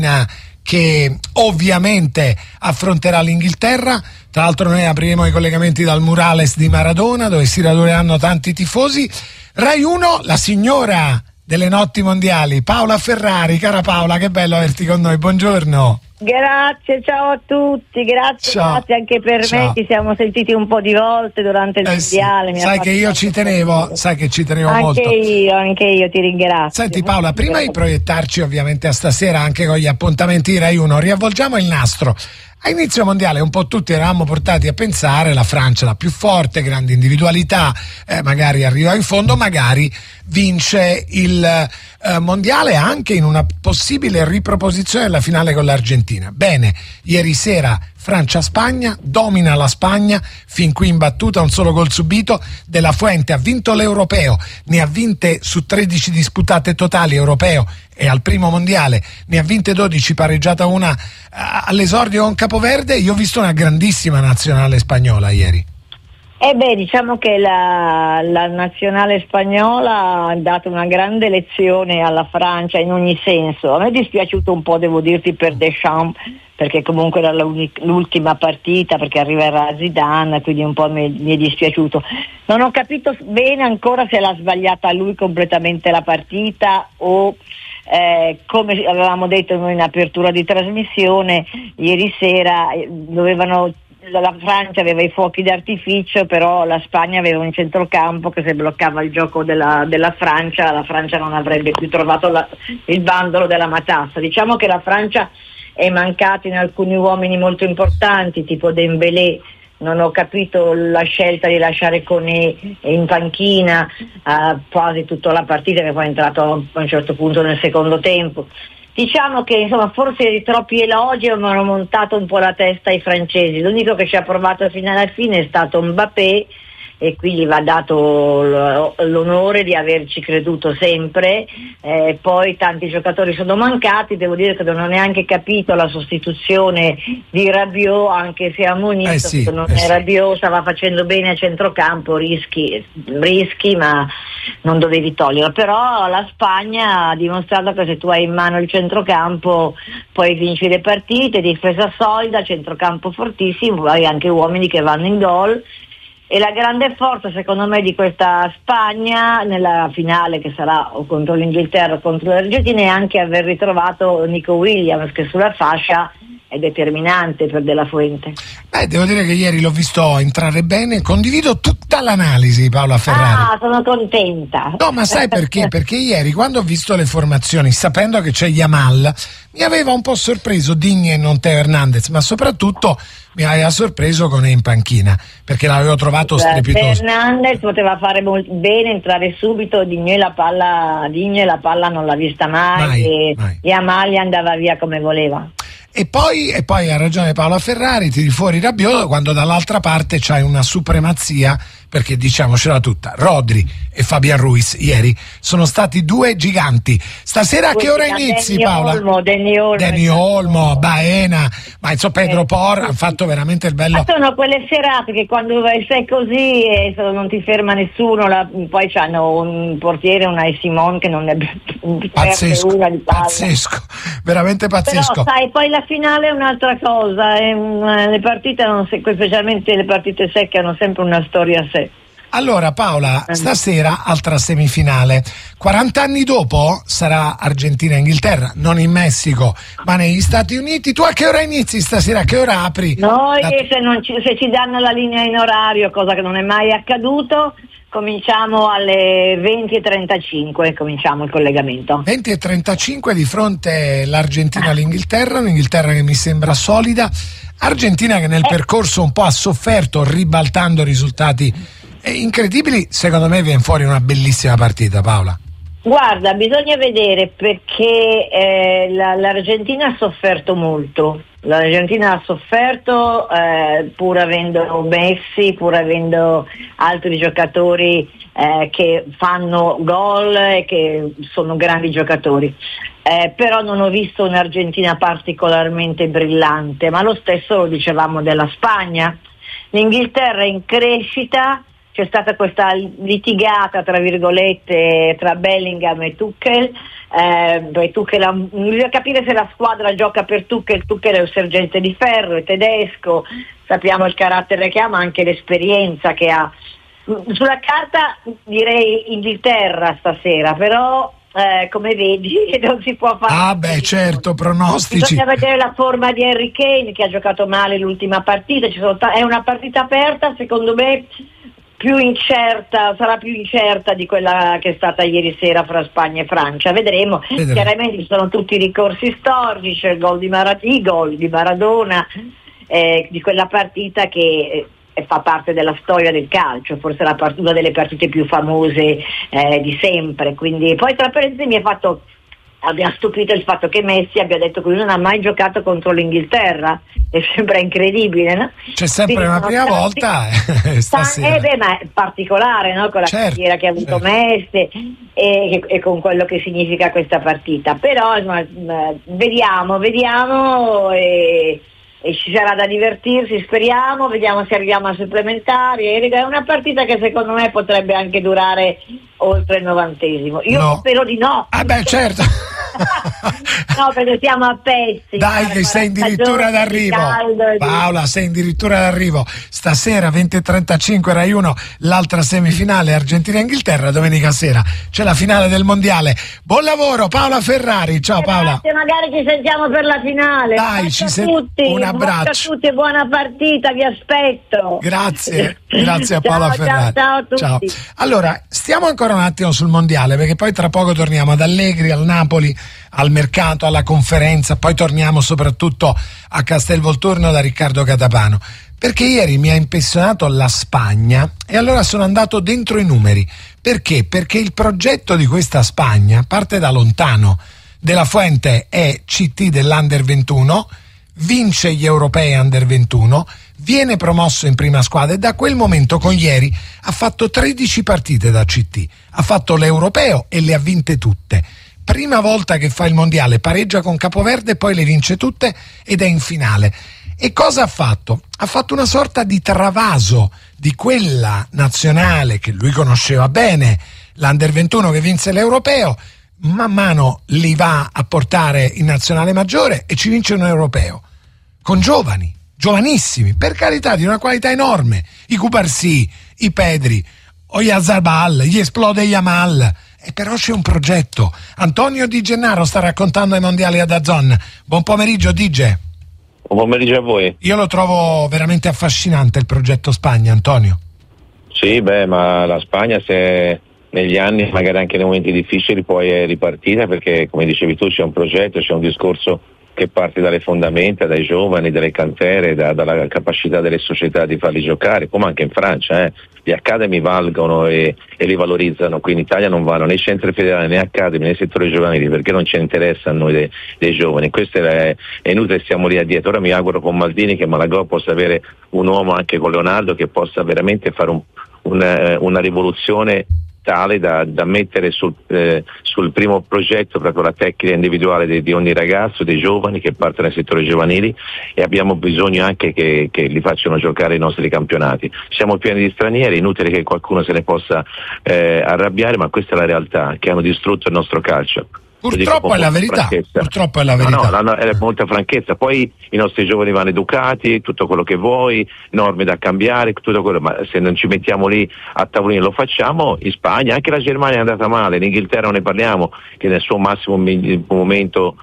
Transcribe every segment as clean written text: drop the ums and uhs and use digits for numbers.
che ovviamente affronterà l'Inghilterra. Tra l'altro noi apriremo i collegamenti dal Murales di Maradona, dove si raduneranno tanti tifosi. Rai 1, la signora delle notti mondiali, Paola Ferrari. Cara Paola, che bello averti con noi, buongiorno. Grazie, ciao a tutti, grazie anche per me, ci siamo sentiti un po' di volte durante il mondiale. Sai che io ci tenevo, molto. Anche io ti ringrazio. Senti Paola, prima di proiettarci ovviamente a stasera anche con gli appuntamenti di Rai 1, riavvolgiamo il nastro. A inizio mondiale un po' tutti eravamo portati a pensare la Francia la più forte, grande individualità, magari arriva in fondo, magari vince il mondiale anche in una possibile riproposizione della finale con l'Argentina. Bene, ieri sera Francia-Spagna, domina la Spagna, fin qui imbattuta, un solo gol subito. De La Fuente ha vinto l'Europeo, ne ha vinte su 13 disputate totali europeo e al primo mondiale ne ha vinte 12, pareggiata una all'esordio con Capoverde. Io ho visto una grandissima nazionale spagnola ieri. Diciamo che la nazionale spagnola ha dato una grande lezione alla Francia in ogni senso. A me è dispiaciuto un po', devo dirti, per Deschamps, perché comunque era l'ultima partita, perché arriverà Zidane, quindi un po' mi è dispiaciuto. Non ho capito bene ancora se l'ha sbagliata lui completamente la partita o come avevamo detto noi in apertura di trasmissione ieri sera, la Francia aveva i fuochi d'artificio, però la Spagna aveva un centrocampo che se bloccava il gioco della Francia, la Francia non avrebbe più trovato il bandolo della matassa. Diciamo che la Francia è mancata in alcuni uomini molto importanti, tipo Dembélé. Non ho capito la scelta di lasciare Koné in panchina quasi tutta la partita, che poi è entrato a un certo punto nel secondo tempo. Diciamo che forse di troppi elogi hanno montato un po' la testa ai francesi. L'unico che ci ha provato fino alla fine è stato Mbappé, e qui gli va dato l'onore di averci creduto sempre. Poi tanti giocatori sono mancati, devo dire che non ho neanche capito la sostituzione di Rabiot, anche se ammonito Rabiot stava facendo bene a centrocampo, rischi ma non dovevi toglierlo. Però la Spagna ha dimostrato che se tu hai in mano il centrocampo poi vinci le partite, difesa solida, centrocampo fortissimo, hai anche uomini che vanno in gol. E la grande forza secondo me di questa Spagna nella finale, che sarà o contro l'Inghilterra o contro l'Argentina, è anche aver ritrovato Nico Williams, che sulla fascia è determinante per De La Fuente. Devo dire che ieri l'ho visto entrare bene, condivido tutta l'analisi, Paola Ferrari. Sono contenta. No, ma sai perché? Perché ieri, quando ho visto le formazioni, sapendo che c'è Yamal, mi aveva un po' sorpreso Digne e non Teo Hernandez, ma soprattutto mi aveva sorpreso con in panchina, perché l'avevo trovato strepitoso. Hernandez poteva fare bene, entrare subito, Digne la palla non l'ha vista mai. Yamal andava via come voleva. E poi ha ragione Paola Ferrari, tiri fuori Rabiot quando dall'altra parte c'hai una supremazia, perché diciamocela tutta, Rodri e Fabian Ruiz ieri sono stati due giganti. Stasera a che ora inizi, Paola? Dani Olmo, Baena, ma insomma Pedro Por hanno fatto veramente il bello. Ma sono quelle serate che quando sei così non ti ferma nessuno, poi c'hanno un portiere, una Simon che non è pazzesco, una di palla. Pazzesco, veramente pazzesco. Però sai, poi la finale è un'altra cosa, le partite specialmente le partite secche hanno sempre una storia a sé. Allora Paola, stasera altra semifinale, 40 anni dopo sarà Argentina-Inghilterra, non in Messico ma negli Stati Uniti. Tu a che ora inizi stasera, a che ora apri? Noi se ci danno la linea in orario, cosa che non è mai accaduto, cominciamo alle 20:35, cominciamo il collegamento. 20:35 di fronte l'Argentina all'Inghilterra, un'Inghilterra che mi sembra solida, Argentina che nel percorso un po' ha sofferto ribaltando risultati incredibili. Secondo me viene fuori una bellissima partita, Paola. Guarda, bisogna vedere, perché l'Argentina ha sofferto molto. L'Argentina ha sofferto pur avendo Messi, pur avendo altri giocatori che fanno gol e che sono grandi giocatori. Però non ho visto un'Argentina particolarmente brillante, ma lo stesso lo dicevamo della Spagna. L'Inghilterra è in crescita, c'è stata questa litigata tra virgolette tra Bellingham e Tuchel. Bisogna capire se la squadra gioca per Tuchel. Tuchel è un sergente di ferro, è tedesco, sappiamo il carattere che ha, ma anche l'esperienza che ha. Sulla carta direi Inghilterra stasera, però come vedi non si può fare. Certo, pronostici. Bisogna vedere la forma di Harry Kane, che ha giocato male l'ultima partita. È una partita aperta, secondo me sarà più incerta di quella che è stata ieri sera fra Spagna e Francia. Vedremo. Chiaramente ci sono tutti i ricorsi storici, c'è il gol di Maradona, di quella partita che fa parte della storia del calcio, forse una delle partite più famose di sempre. Quindi poi, tra parentesi, mi ha stupito il fatto che Messi abbia detto che lui non ha mai giocato contro l'Inghilterra, e sembra incredibile, no? C'è sempre una prima volta stasera. Ma è particolare, no? Con la carriera che ha avuto Messi e con quello che significa questa partita. Però vediamo e ci sarà da divertirsi, speriamo, vediamo se arriviamo a supplementari. È una partita che secondo me potrebbe anche durare oltre il 90°. Io spero di no. Certo. No, perché siamo a pezzi. Dai, che sei addirittura d'arrivo. Paola, sei addirittura d'arrivo. Stasera 20:35 Rai 1, l'altra semifinale Argentina-Inghilterra. Domenica sera c'è la finale del mondiale. Buon lavoro Paola Ferrari. Ciao Paola. Grazie, magari ci sentiamo per la finale. Dai, tutti. Un abbraccio a tutti, buona partita, vi aspetto. Grazie a Paola Ferrari. Ciao a tutti. Ciao. Allora, stiamo ancora un attimo sul mondiale, perché poi tra poco torniamo ad Allegri, al Napoli, al mercato, alla conferenza, poi torniamo soprattutto a Castelvolturno da Riccardo Catapano, perché ieri mi ha impressionato la Spagna e allora sono andato dentro i numeri. Perché? Perché il progetto di questa Spagna parte da lontano. De La Fuente è CT dell'Under 21, vince gli europei Under 21, viene promosso in prima squadra e da quel momento con ieri ha fatto 13 partite da CT, ha fatto l'europeo e le ha vinte tutte. Prima volta che fa il mondiale, pareggia con Capoverde, poi le vince tutte ed è in finale. E cosa ha fatto? Ha fatto una sorta di travaso di quella nazionale che lui conosceva bene, l'Under 21 che vinse l'europeo, man mano li va a portare in nazionale maggiore e ci vince un europeo con giovanissimi, per carità, di una qualità enorme, i Cubarsí, i Pedri, Oyarzabal, gli esplode Yamal, e però c'è un progetto. Antonio Di Gennaro sta raccontando ai mondiali a DAZN. Buon pomeriggio Dige. Buon pomeriggio a voi. Io lo trovo veramente affascinante il progetto Spagna, Antonio. Sì, ma la Spagna, se negli anni, magari anche nei momenti difficili, poi è ripartita, perché come dicevi tu c'è un progetto, c'è un discorso che parte dalle fondamenta, dai giovani, dalle cantere, dalla capacità delle società di farli giocare, come anche in Francia. Gli academy valgono e li valorizzano. Qui in Italia non vanno né centri federali né academy né settori giovanili, perché non ci interessa a noi dei giovani. Questo è inutile, stiamo lì addietro. Ora mi auguro con Maldini che Malagò possa avere un uomo anche con Leonardo che possa veramente fare una rivoluzione tale da mettere sul primo progetto proprio la tecnica individuale di ogni ragazzo, dei giovani che partono dai settori giovanili, e abbiamo bisogno anche che li facciano giocare i nostri campionati. Siamo pieni di stranieri, è inutile che qualcuno se ne possa arrabbiare, ma questa è la realtà, che hanno distrutto il nostro calcio. Purtroppo è la verità. Purtroppo è la verità. No, è molta franchezza. Poi i nostri giovani vanno educati, tutto quello che vuoi, norme da cambiare, tutto quello, ma se non ci mettiamo lì a tavolino lo facciamo. In Spagna, anche la Germania è andata male, in Inghilterra non ne parliamo, che nel suo massimo momento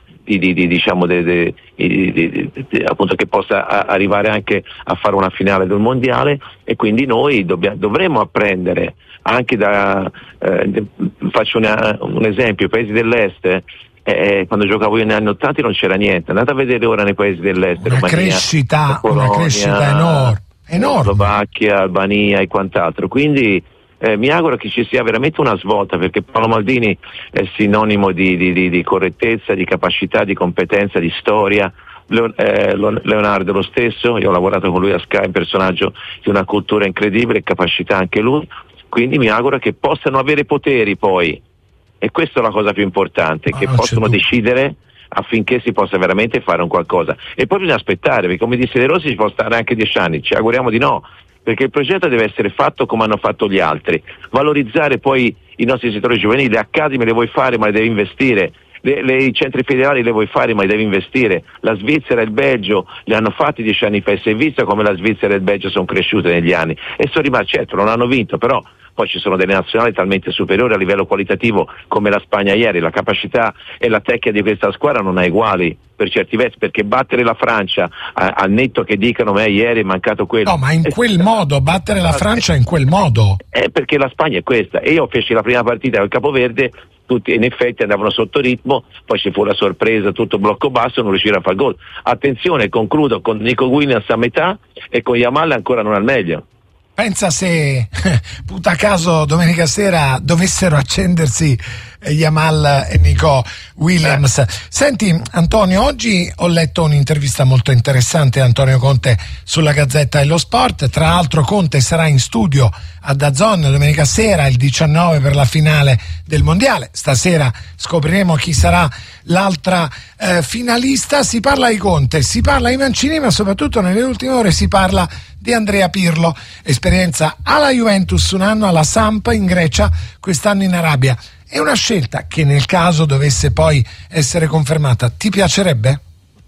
appunto che possa arrivare anche a fare una finale del mondiale, e quindi noi dovremmo apprendere anche faccio un esempio, i paesi dell'est, quando giocavo io negli anni '80 non c'era niente, andate a vedere ora nei paesi dell'est, una crescita enorme, Slovacchia, Albania e quant'altro, quindi mi auguro che ci sia veramente una svolta, perché Paolo Maldini è sinonimo di correttezza, di capacità, di competenza, di storia. Leonardo lo stesso, io ho lavorato con lui a Sky, un personaggio di una cultura incredibile, capacità anche lui, quindi mi auguro che possano avere poteri poi, e questa è la cosa più importante, che possono decidere affinché si possa veramente fare un qualcosa. E poi bisogna aspettare, perché come disse De Rossi ci può stare anche 10 anni, ci auguriamo di no, perché il progetto deve essere fatto come hanno fatto gli altri, valorizzare poi i nostri settori giovanili, le accademie le vuoi fare ma le devi investire, i centri federali le vuoi fare ma li devi investire. La Svizzera e il Belgio li hanno fatti 10 anni fa e si è visto come la Svizzera e il Belgio sono cresciute negli anni e sono rimasti, certo non hanno vinto, però poi ci sono delle nazionali talmente superiori a livello qualitativo come la Spagna ieri. La capacità e la tecnica di questa squadra non ha uguali per certi versi, perché battere la Francia al netto che dicano ieri è mancato quello. No, ma in quel modo, battere la Francia in quel modo. Perché la Spagna è questa, e io feci la prima partita col Capoverde, tutti in effetti andavano sotto ritmo, poi ci fu la sorpresa, tutto blocco basso, non riuscirono a fare gol. Attenzione, concludo con Nico Williams a metà e con Yamal ancora non al meglio. Pensa se, puta caso, domenica sera dovessero accendersi Yamal e Nico Williams. Senti Antonio, oggi ho letto un'intervista molto interessante a Antonio Conte sulla Gazzetta dello Sport. Tra l'altro Conte sarà in studio a DAZN domenica sera, il 19, per la finale del Mondiale. Stasera scopriremo chi sarà l'altra finalista. Si parla di Conte, si parla di Mancini, ma soprattutto nelle ultime ore si parla di Andrea Pirlo. Esperienza alla Juventus un anno, alla Samp in Grecia, quest'anno in Arabia. È una scelta che nel caso dovesse poi essere confermata, ti piacerebbe?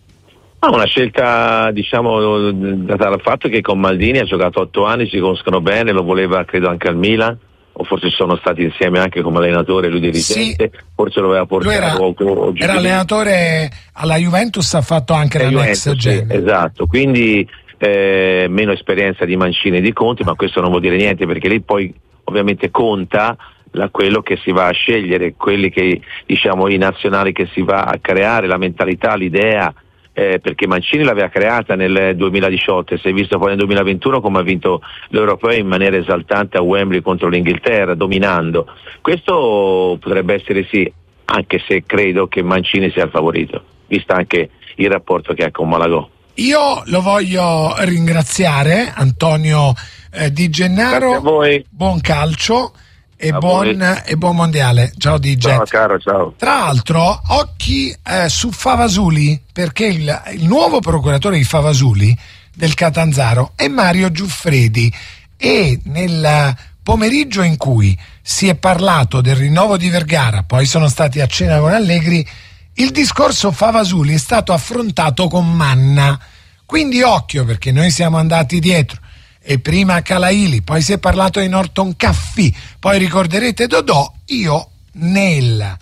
Una scelta, diciamo, data dal fatto che con Maldini ha giocato 8 anni, si conoscono bene, lo voleva credo anche al Milan, o forse sono stati insieme anche come allenatore, lui dirigente, sì. Forse lo aveva portato. Era allenatore alla Juventus, ha fatto anche la Next Gen. Sì, esatto, quindi meno esperienza di Mancini e di Conte, ma questo non vuol dire niente, perché lì poi ovviamente conta quello che si va a scegliere, quelli che, diciamo, i nazionali che si va a creare, la mentalità, l'idea, perché Mancini l'aveva creata nel 2018 e si è visto poi nel 2021 come ha vinto l'Europeo in maniera esaltante a Wembley contro l'Inghilterra, dominando. Questo potrebbe essere sì, anche se credo che Mancini sia il favorito, visto anche il rapporto che ha con Malagò. Io lo voglio ringraziare, Antonio Di Gennaro. Grazie a voi. Buon calcio e buon mondiale. Ciao DJ. Ciao caro, ciao. Tra l'altro occhi su Favasuli, perché il nuovo procuratore di Favasuli del Catanzaro è Mario Giuffredi, e nel pomeriggio in cui si è parlato del rinnovo di Vergara, poi sono stati a cena con Allegri, il discorso Favasuli è stato affrontato con Manna, quindi occhio, perché noi siamo andati dietro. E prima Calaili, poi si è parlato di Norton Caffì, poi ricorderete Dodò. Io nel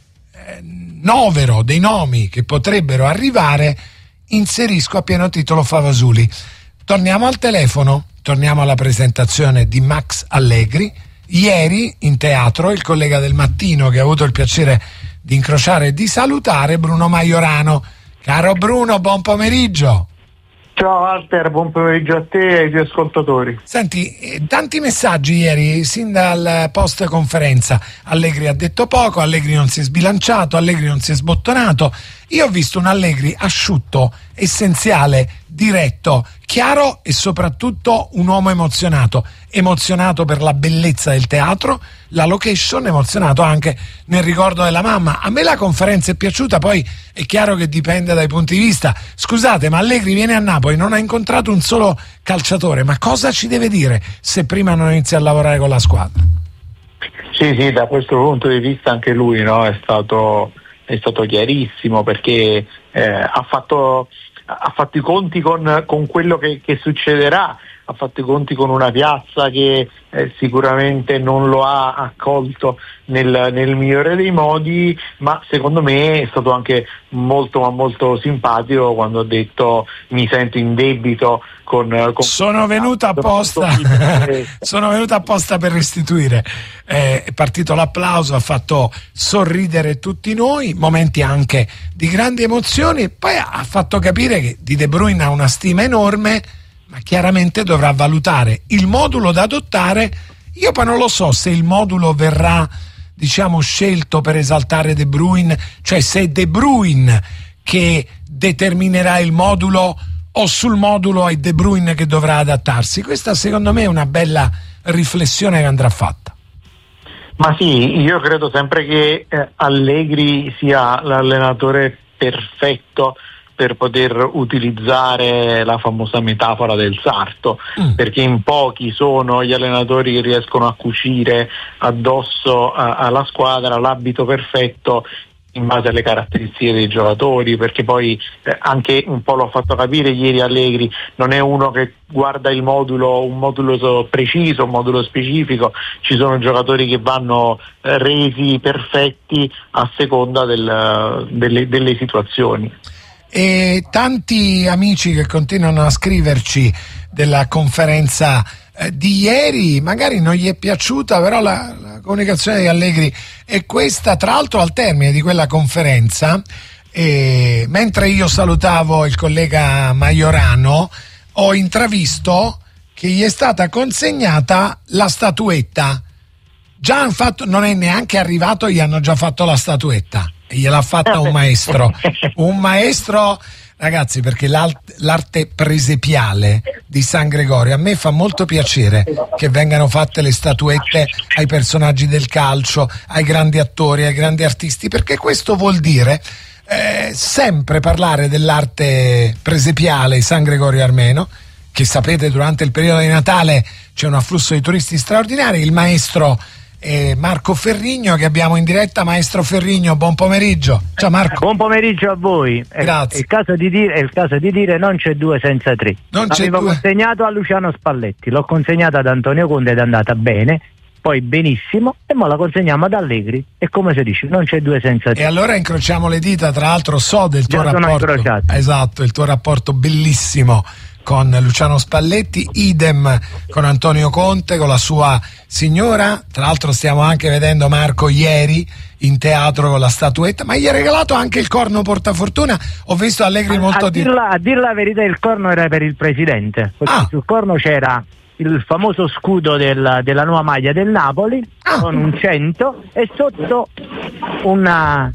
novero dei nomi che potrebbero arrivare inserisco a pieno titolo Favasuli. Torniamo al telefono, torniamo alla presentazione di Max Allegri. Ieri in teatro il collega del Mattino, che ha avuto il piacere di incrociare e di salutare, Bruno Maiorano. Caro Bruno, buon pomeriggio. Ciao Walter, buon pomeriggio a te e ai tuoi ascoltatori. Senti, tanti messaggi ieri, sin dal post conferenza. Allegri ha detto poco, Allegri non si è sbilanciato, Allegri non si è sbottonato. Io ho visto un Allegri asciutto, essenziale, diretto, chiaro e soprattutto un uomo emozionato per la bellezza del teatro, la location, emozionato anche nel ricordo della mamma. A me la conferenza è piaciuta, poi è chiaro che dipende dai punti di vista. Scusate, ma Allegri viene a Napoli, non ha incontrato un solo calciatore, ma cosa ci deve dire se prima non inizia a lavorare con la squadra? Sì, da questo punto di vista anche lui, no, è stato chiarissimo, perché ha fatto i conti con quello che succederà, ha fatto i conti con una piazza che sicuramente non lo ha accolto nel migliore dei modi, ma secondo me è stato anche molto simpatico quando ha detto mi sento in debito con sono venuto apposta per restituire. È partito l'applauso, ha fatto sorridere tutti noi, momenti anche di grandi emozioni, poi ha fatto capire che di De Bruyne ha una stima enorme, ma chiaramente dovrà valutare il modulo da adottare. Io poi non lo so se il modulo verrà, diciamo, scelto per esaltare De Bruyne, cioè se è De Bruyne che determinerà il modulo o sul modulo è De Bruyne che dovrà adattarsi. Questa secondo me è una bella riflessione che andrà fatta. Ma sì, io credo sempre che Allegri sia l'allenatore perfetto per poter utilizzare la famosa metafora del sarto, perché in pochi sono gli allenatori che riescono a cucire addosso alla squadra l'abito perfetto in base alle caratteristiche dei giocatori, perché poi anche un po' l'ho fatto capire ieri Allegri, non è uno che guarda un modulo preciso, un modulo specifico, ci sono giocatori che vanno resi perfetti a seconda delle situazioni. E tanti amici che continuano a scriverci della conferenza di ieri, magari non gli è piaciuta, però la comunicazione di Allegri è questa. Tra l'altro al termine di quella conferenza, mentre io salutavo il collega Majorano, ho intravisto che gli è stata consegnata la statuetta. Già hanno fatto, non è neanche arrivato, gli hanno già fatto la statuetta e gliel'ha fatta un maestro. Un maestro, ragazzi, perché l'arte presepiale di San Gregorio, a me fa molto piacere che vengano fatte le statuette ai personaggi del calcio, ai grandi attori, ai grandi artisti, perché questo vuol dire sempre parlare dell'arte presepiale San Gregorio Armeno, che sapete durante il periodo di Natale c'è un afflusso di turisti straordinari. Il maestro Marco Ferrigno che abbiamo in diretta. Maestro Ferrigno, buon pomeriggio. Ciao Marco. Buon pomeriggio a voi. Grazie. È il caso di dire non c'è due senza tre. L'avevo consegnato a Luciano Spalletti, l'ho consegnata ad Antonio Conte ed è andata bene, poi benissimo, e mo la consegniamo ad Allegri. È come si dice, non c'è due senza tre. E allora incrociamo le dita. Tra l'altro so del tuo rapporto, esatto, il tuo rapporto bellissimo con Luciano Spalletti, idem con Antonio Conte, con la sua signora. Tra l'altro stiamo anche vedendo Marco ieri in teatro con la statuetta, ma gli ha regalato anche il corno portafortuna. Ho visto Allegri molto a dir la verità, il corno era per il presidente, perché sul corno c'era il famoso scudo della nuova maglia del Napoli con un 100 e sotto una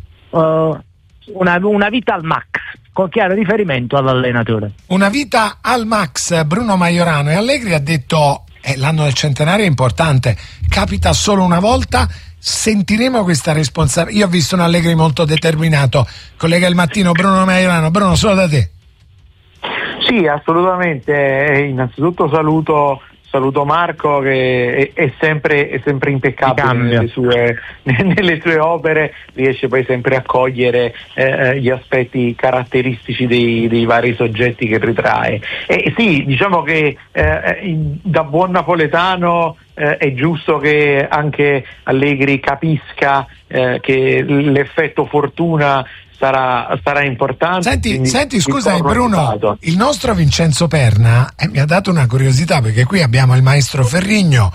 vita al max, con chiaro riferimento all'allenatore. Una vita al max. Bruno Majorano. E Allegri ha detto l'anno del centenario è importante, capita solo una volta, sentiremo questa responsabilità. Io ho visto un Allegri molto determinato. Collega Il Mattino, Bruno Majorano. Bruno, solo da te. Sì, assolutamente. Innanzitutto saluto Marco, che è sempre impeccabile nelle sue opere, riesce poi sempre a cogliere gli aspetti caratteristici dei vari soggetti che ritrae. Sì, diciamo che da buon napoletano è giusto che anche Allegri capisca che l'effetto fortuna sarà importante. Senti, scusami Bruno, il nostro Vincenzo Perna mi ha dato una curiosità, perché qui abbiamo il maestro Ferrigno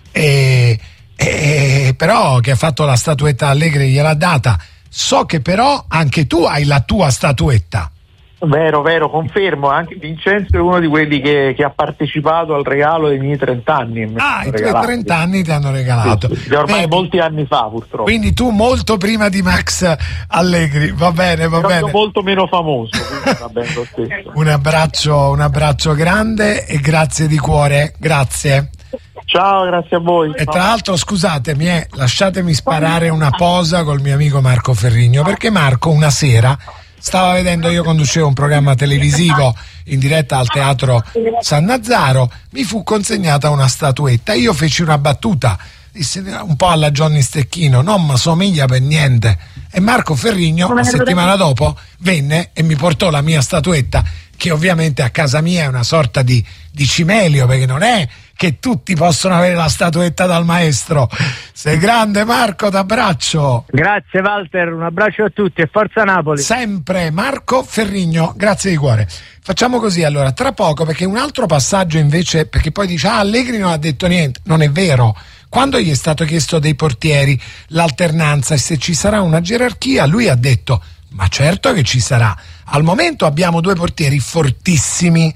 però che ha fatto la statuetta Allegri, gliel'ha data. So che però anche tu hai la tua statuetta. Vero, confermo. Anche Vincenzo è uno di quelli che ha partecipato al regalo dei miei 30 anni. I tuoi 30 anni ti hanno regalato. Sì, ormai molti anni fa, purtroppo. Quindi tu molto prima di Max Allegri. Va bene. Molto meno famoso. Va bene lo stesso. Un abbraccio grande e grazie di cuore. Grazie. Ciao, grazie a voi. E tra l'altro, scusatemi, lasciatemi sparare una posa col mio amico Marco Ferrigno, perché Marco una sera stava vedendo, io conducevo un programma televisivo in diretta al Teatro San Nazzaro, mi fu consegnata una statuetta, io feci una battuta, disse un po' alla Johnny Stecchino, non mi somiglia per niente, e Marco Ferrigno la settimana dopo venne e mi portò la mia statuetta, che ovviamente a casa mia è una sorta di cimelio, perché non è che tutti possono avere la statuetta dal maestro. Sei grande Marco, t'abbraccio. Grazie Walter, un abbraccio a tutti e forza Napoli. Sempre Marco Ferrigno, grazie di cuore. Facciamo così allora, tra poco, perché un altro passaggio invece, perché poi dice Allegri non ha detto niente, non è vero. Quando gli è stato chiesto dei portieri, l'alternanza e se ci sarà una gerarchia, lui ha detto ma certo che ci sarà. Al momento abbiamo due portieri fortissimi,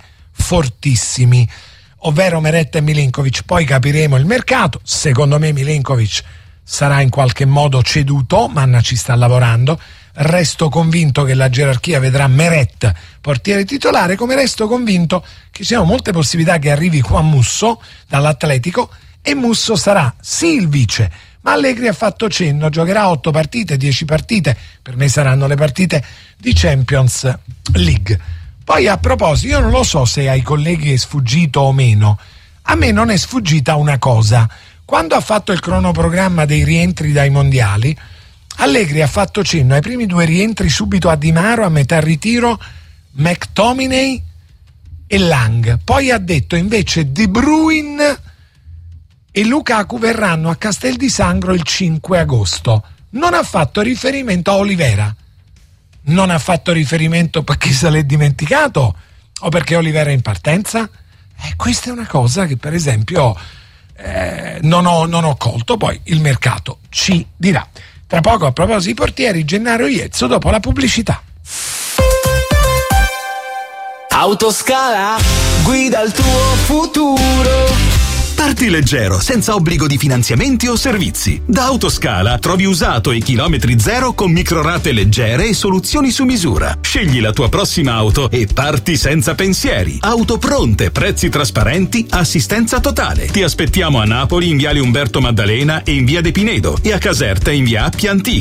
ovvero Meret e Milinkovic, poi capiremo il mercato. Secondo me Milinkovic sarà in qualche modo ceduto, Manna ci sta lavorando. Resto convinto che la gerarchia vedrà Meret portiere titolare, come resto convinto che ci siano molte possibilità che arrivi Juan Musso dall'Atletico, e Musso sarà sì il vice, ma Allegri ha fatto cenno, giocherà 8 partite, 10 partite, per me saranno le partite di Champions League. Poi a proposito, io non lo so se ai colleghi è sfuggito o meno, a me non è sfuggita una cosa: quando ha fatto il cronoprogramma dei rientri dai mondiali, Allegri ha fatto cenno ai primi 2 rientri subito a Di Maro, a metà ritiro McTominay e Lang, poi ha detto invece De Bruyne e Lukaku verranno a Castel di Sangro il 5 agosto. Non ha fatto riferimento a Olivera. Non ha fatto riferimento perché se l'è dimenticato o perché Olivera è in partenza? Questa è una cosa che per esempio non ho colto. Poi il mercato ci dirà. Tra poco, a proposito di portieri, Gennaro Iezzo dopo la pubblicità. Autoscala, guida il tuo futuro. Parti leggero, senza obbligo di finanziamenti o servizi. Da Autoscala trovi usato e chilometri zero con microrate leggere e soluzioni su misura. Scegli la tua prossima auto e parti senza pensieri. Auto pronte, prezzi trasparenti, assistenza totale. Ti aspettiamo a Napoli in viale Umberto Maddalena e in via De Pinedo e a Caserta in via Appia Antica.